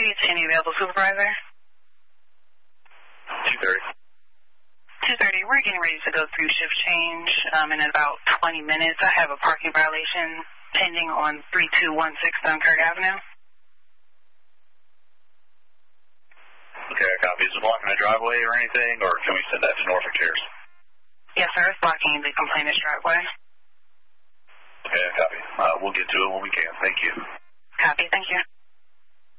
to any available supervisor. 2:30. 2:30. We're getting ready to go through shift change in about 20 minutes. I have a parking violation pending on 3216 Dunkirk Avenue. Okay, I copy. Is it blocking the driveway or anything, or can we send that to Norfolk Chairs? Yes, sir. It's blocking the complainant's driveway. Okay, I copy. We'll get to it when we can. Thank you. Copy. Thank you.